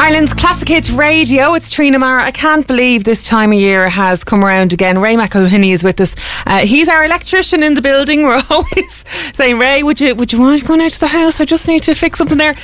Ireland's Classic Hits Radio. It's Trina Mara. I can't believe this time of year has come around again. Ray McElhinney is with us. He's our electrician in the building. We're always saying, Ray, would you want going out to the house? I just need to fix something there.